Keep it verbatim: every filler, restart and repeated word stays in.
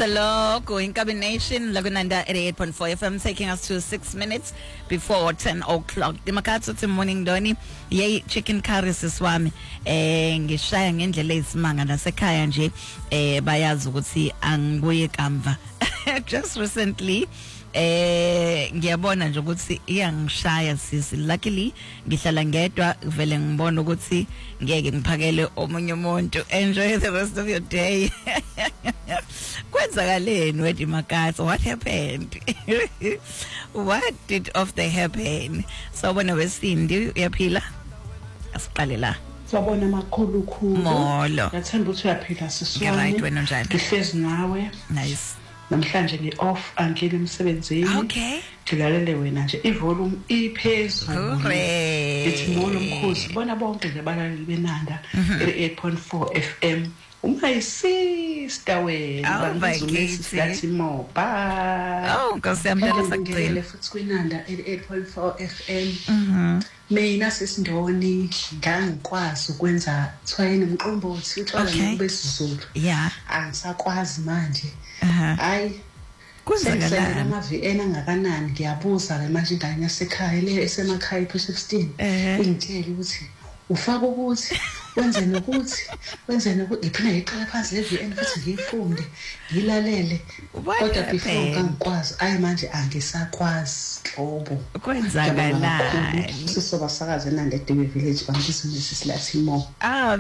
Hello, going combination, Lagunanda eighty-eight point four F M, taking us to six minutes before ten o'clock. The Makatsu to morning doni, yay chicken curries is swami, eh, ngishaya ngendlela ezisimanga nasekhaya nje, eh, bayazi ukuthi angibuye kamva. Just recently, eh ngiyabona nje ukuthi iyangishaya sisi. Luckily ngihlala ngedwa vele ngibona ukuthi ngeke ngiphakele omunye umuntu. Enjoy the rest of your day. Kwenzakaleni wedi Makatsu? What happened? What did of the happen? So bona wesindi uyaphila? Asiqale la. Sabona makhulu khulu. Molo. Ngathemba ukuthi uyaphila siswami. Right, wena njani? Ngihlezi nawe. Nice. Namhlanje ngi off angile emsebenzini. Okay. Ndilalele wena nje ivolume iphezulu. Hooray. Ithi molo mkhosi. Bona bonke nje balaleli benanda eighty-eight point four F M. My sister wena ngizumesihlathi moba. Oh, Nkosi yami dala sakugcina. Futhi kwinanda eighty-eight point four F M. Mhm. Mina sesindoni ngangikwazi ukwenza thwayini umqombothi uthola ngobesizulu. Yeah. Angisakwazi manje. Aha. Hayi. Kuzakala ama-V N angakanani ngiyabuza ke manje ingane yasekhaya le esemakhaya iphase sixteen. Ingitshela ukuthi ufaka ukuthi wenze nokuthi wenze nokuthi iphina iqala phansi le V N futhi ngiyifunde ngilalele kodwa before ngangikwazi ayi manje angisakwazi hlobo kwenzakalani sisoba sakaze nande eDebe Village bangizwe nesihlathi mo. Ah